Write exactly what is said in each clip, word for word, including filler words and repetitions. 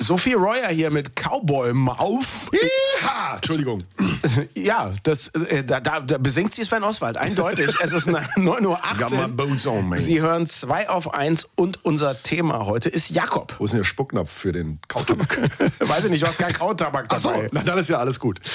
Sophie Royer hier mit Cowboy Mouth. Yeeha! Entschuldigung. Ja, das, äh, da, da, da besingt sie Sven Oswald, eindeutig. Es ist neun Uhr achtzehn. Sie hören zwei auf eins und unser Thema heute ist Jakob. Wo ist denn der Spucknapf für den Kautabak? Weiß ich nicht, du hast keinen Kautabak dabei. Ach so, na dann ist ja alles gut.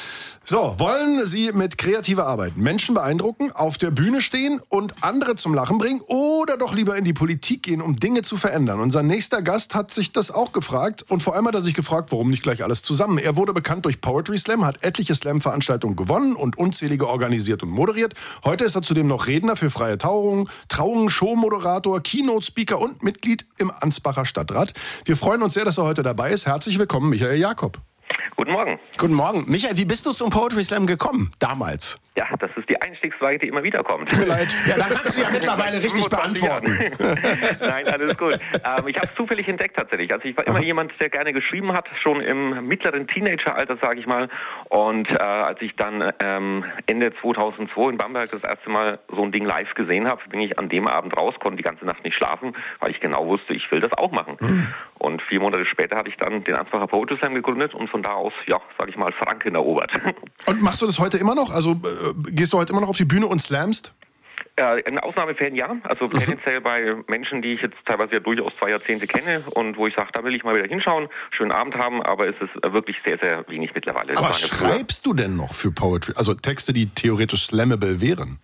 So, wollen Sie mit kreativer Arbeit Menschen beeindrucken, auf der Bühne stehen und andere zum Lachen bringen oder doch lieber in die Politik gehen, um Dinge zu verändern? Unser nächster Gast hat sich das auch gefragt und vor allem hat er sich gefragt, warum nicht gleich alles zusammen? Er wurde bekannt durch Poetry Slam, hat etliche Slam-Veranstaltungen gewonnen und unzählige organisiert und moderiert. Heute ist er zudem noch Redner für freie Trauungen, Trauungen, Showmoderator, Keynote-Speaker und Mitglied im Ansbacher Stadtrat. Wir freuen uns sehr, dass er heute dabei ist. Herzlich willkommen, Michael Jakob. Guten Morgen. Guten Morgen. Michael, wie bist du zum Poetry Slam gekommen, damals? Ja, das ist die Einstiegsfrage, die immer wieder kommt. Tut mir leid. Ja, dann kannst du ja mittlerweile richtig beantworten. Nein, alles gut. Ähm, ich habe es zufällig entdeckt tatsächlich. Also ich war immer Aha. jemand, der gerne geschrieben hat, schon im mittleren Teenageralter, sage ich mal. Und äh, als ich dann ähm, Ende zweitausendzwei in Bamberg das erste Mal so ein Ding live gesehen habe, bin ich an dem Abend raus, konnte die ganze Nacht nicht schlafen, weil ich genau wusste, ich will das auch machen. Mhm. Und vier Monate später hatte ich dann den Ansbacher Poetry Slam gegründet und von da aus, ja, sage ich mal, Franken erobert. Und machst du das heute immer noch? Also äh, gehst du heute immer noch auf die Bühne und slamst? Äh, in Ausnahmefällen ja, also tendenziell bei Menschen, die ich jetzt teilweise ja durchaus zwei Jahrzehnte kenne und wo ich sage, da will ich mal wieder hinschauen, schönen Abend haben, aber es ist wirklich sehr, sehr wenig mittlerweile. Aber schreibst du denn noch für Poetry? Also Texte, die theoretisch slammable wären?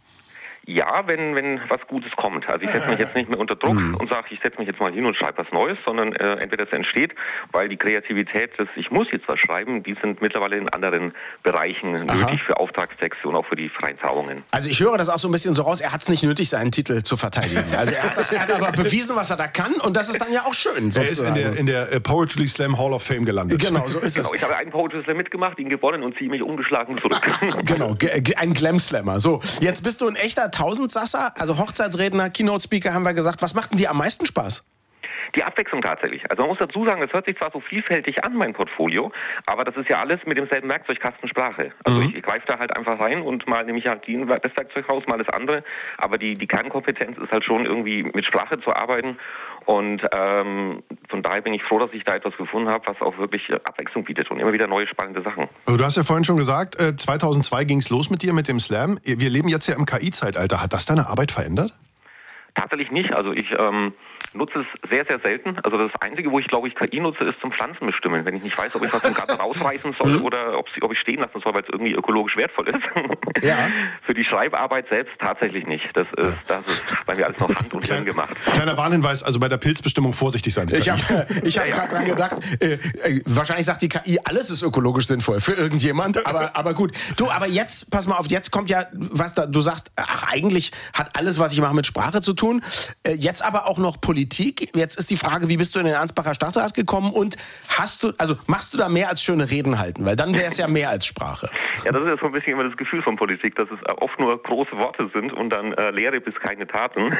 Ja, wenn wenn was Gutes kommt. Also ich setze mich jetzt nicht mehr unter Druck mhm. und sage, ich setze mich jetzt mal hin und schreibe was Neues, sondern äh, entweder es entsteht, weil die Kreativität, das ich muss jetzt was schreiben, die sind mittlerweile in anderen Bereichen Aha. nötig für Auftragstexte und auch für die freien Trauungen. Also ich höre das auch so ein bisschen so raus, er hat es nicht nötig, seinen Titel zu verteidigen. Also er hat, das, er hat aber bewiesen, was er da kann und das ist dann ja auch schön. Sozusagen. Er ist in der, in der Poetry Slam Hall of Fame gelandet. Genau, so ist genau, es. Ich habe einen Poetry Slam mitgemacht, ihn gewonnen und ziehe mich ungeschlagen zurück. Genau, ein Glam-Slammer. So, jetzt bist du ein echter Tausendsasser. Also Hochzeitsredner, Keynote-Speaker haben wir gesagt. Was macht denn dir am meisten Spaß? Die Abwechslung tatsächlich. Also man muss dazu sagen, das hört sich zwar so vielfältig an, mein Portfolio, aber das ist ja alles mit demselben Werkzeugkasten Sprache. Also mhm. ich, ich greife da halt einfach rein und mal nehme ich halt das Werkzeug raus, mal das andere. Aber die, die Kernkompetenz ist halt schon irgendwie mit Sprache zu arbeiten. Und ähm, von daher bin ich froh, dass ich da etwas gefunden habe, was auch wirklich Abwechslung bietet und immer wieder neue spannende Sachen. Also du hast ja vorhin schon gesagt, äh, zweitausendzwei ging es los mit dir, mit dem Slam. Wir leben jetzt ja im K I-Zeitalter. Hat das deine Arbeit verändert? Tatsächlich nicht. Also ich ähm, nutze es sehr, sehr selten. Also das Einzige, wo ich glaube ich K I nutze, ist zum Pflanzen bestimmen. Wenn ich nicht weiß, ob ich was im Garten rausreißen soll mhm. oder ob, ob ich stehen lassen soll, weil es irgendwie ökologisch wertvoll ist. Ja. Für die Schreibarbeit selbst tatsächlich nicht. Das ist, das ist bei mir alles noch Hand und Hirn gemacht. Kleiner Warnhinweis, also bei der Pilzbestimmung vorsichtig sein. Ich habe ich hab ja, gerade ja. dran gedacht, äh, äh, wahrscheinlich sagt die K I, alles ist ökologisch sinnvoll für irgendjemand, aber, aber gut. Du, aber jetzt, pass mal auf, jetzt kommt ja, was da, du sagst, ach, eigentlich hat alles, was ich mache, mit Sprache zu tun. Äh, jetzt aber auch noch Politik. Jetzt ist die Frage, wie bist du in den Ansbacher Stadtrat gekommen und hast du, also machst du da mehr als schöne Reden halten? Weil dann wäre es ja mehr als Sprache. Ja, das ist ja so ein bisschen immer das Gefühl von Politik, dass es oft nur große Worte sind und dann äh, Lehre bis keine Taten.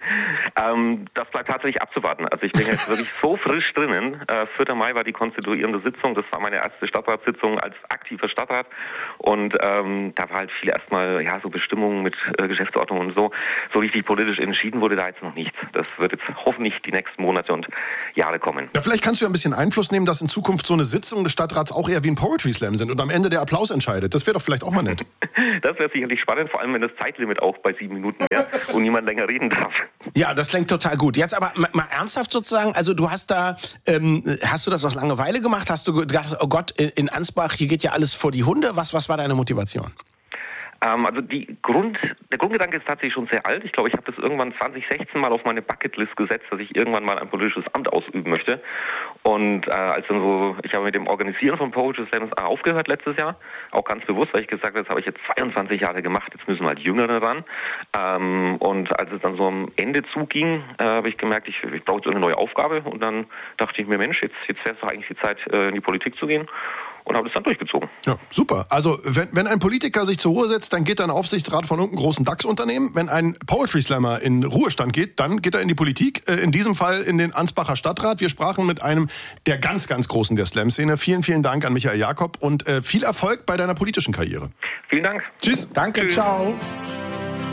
ähm, das bleibt tatsächlich abzuwarten. Also ich bin jetzt wirklich so frisch drinnen. Äh, vierter Mai war die konstituierende Sitzung. Das war meine erste Stadtratssitzung als aktiver Stadtrat. Und ähm, da war halt viel erstmal, ja, so Bestimmungen mit äh, Geschäftsordnung und so. So richtig politisch entschieden wurde da jetzt noch nichts. Das wird jetzt hoffentlich die nächsten Monate und Jahre kommen. Ja, vielleicht kannst du ja ein bisschen Einfluss nehmen, dass in Zukunft so eine Sitzung des Stadtrats auch eher wie ein Poetry Slam sind und am Ende der Applaus entscheidet. Das wäre doch vielleicht auch mal nett. Das wäre sicherlich spannend, vor allem wenn das Zeitlimit auch bei sieben Minuten wäre und niemand länger reden darf. Ja, das klingt total gut. Jetzt aber mal, mal ernsthaft sozusagen, also du hast da, ähm, hast du das aus Langeweile gemacht? Hast du gedacht, oh Gott, in Ansbach, hier geht ja alles vor die Hunde? Was, was war deine Motivation? Ähm, also die Grund, der Grundgedanke ist tatsächlich schon sehr alt. Ich glaube, ich habe das irgendwann zwanzig sechzehn mal auf meine Bucketlist gesetzt, dass ich irgendwann mal ein politisches Amt ausüben möchte. Und äh, als dann so, ich habe mit dem Organisieren von Poetry Slams aufgehört letztes Jahr, auch ganz bewusst, weil ich gesagt habe, das habe ich jetzt zweiundzwanzig Jahre gemacht, jetzt müssen halt Jüngere ran. Ähm, und als es dann so am Ende zuging, äh, habe ich gemerkt, ich, ich brauche jetzt eine neue Aufgabe. Und dann dachte ich mir, Mensch, jetzt, jetzt wäre es doch eigentlich die Zeit, äh, in die Politik zu gehen. Und habe das dann durchgezogen. Ja, super. Also wenn, wenn ein Politiker sich zur Ruhe setzt, dann geht er in den Aufsichtsrat von irgendeinem großen DAX-Unternehmen. Wenn ein Poetry Slammer in Ruhestand geht, dann geht er in die Politik. Äh, in diesem Fall in den Ansbacher Stadtrat. Wir sprachen mit einem der ganz, ganz Großen der Slam-Szene. Vielen, vielen Dank an Michael Jakob und äh, viel Erfolg bei deiner politischen Karriere. Vielen Dank. Tschüss. Danke, Tschüss. Ciao.